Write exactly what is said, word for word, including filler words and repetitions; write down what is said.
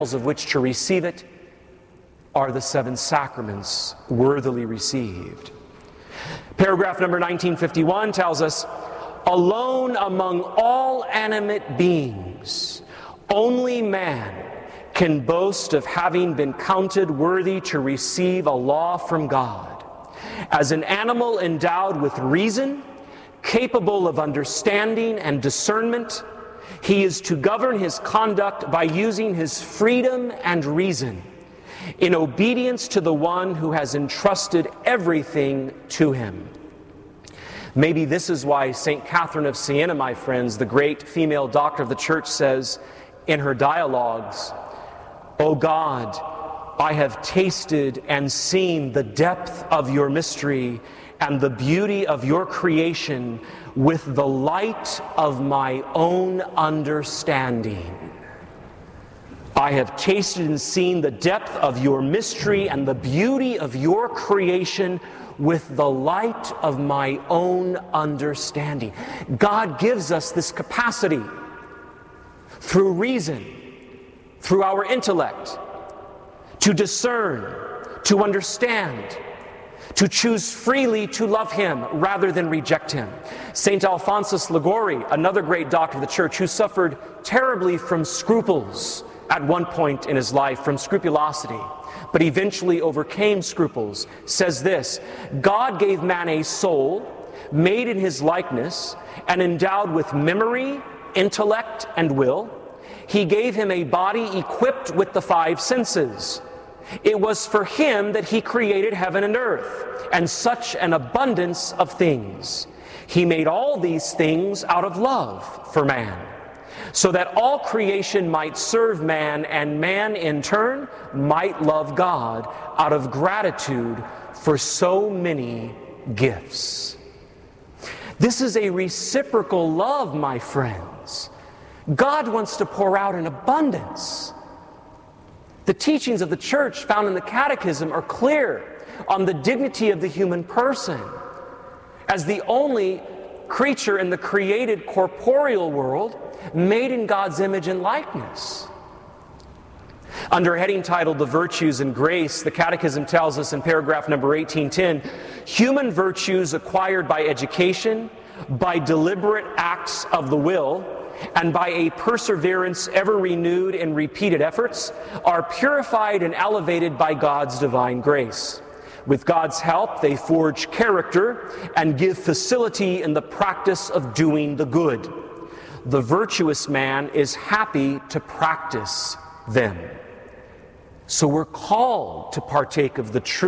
of which to receive it are the seven sacraments worthily received. Paragraph number nineteen fifty-one tells us, alone among all animate beings, only man can boast of having been counted worthy to receive a law from God. As an animal endowed with reason, capable of understanding and discernment, he is to govern his conduct by using his freedom and reason in obedience to the one who has entrusted everything to him. Maybe this is why Saint Catherine of Siena, my friends, the great female doctor of the Church, says in her dialogues, "O God, I have tasted and seen the depth of your mystery and the beauty of your creation with the light of my own understanding. I have tasted and seen the depth of your mystery and the beauty of your creation with the light of my own understanding." God gives us this capacity through reason, through our intellect, to discern, to understand, to choose freely to love him rather than reject him. Saint Alphonsus Liguori, another great doctor of the Church who suffered terribly from scruples at one point in his life, from scrupulosity, but eventually overcame scruples, says this: God gave man a soul made in his likeness and endowed with memory, intellect, and will. He gave him a body equipped with the five senses. It was for him that he created heaven and earth, and such an abundance of things. He made all these things out of love for man, so that all creation might serve man, and man in turn might love God out of gratitude for so many gifts. This is a reciprocal love, my friends. God wants to pour out in abundance. The teachings of the Church found in the Catechism are clear on the dignity of the human person as the only creature in the created corporeal world made in God's image and likeness. Under a heading titled "The Virtues and Grace," the Catechism tells us in paragraph number eighteen ten, human virtues acquired by education, by deliberate acts of the will, and by a perseverance ever renewed in repeated efforts, are purified and elevated by God's divine grace. With God's help, they forge character and give facility in the practice of doing the good. The virtuous man is happy to practice them. So we're called to partake of the true